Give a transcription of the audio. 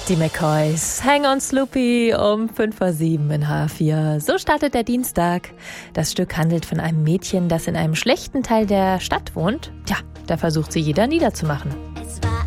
Die McCoys, Hang on Sloopy um 5:07 in H4. So startet der Dienstag. Das Stück handelt von einem Mädchen, das in einem schlechten Teil der Stadt wohnt. Tja, da versucht sie jeder niederzumachen.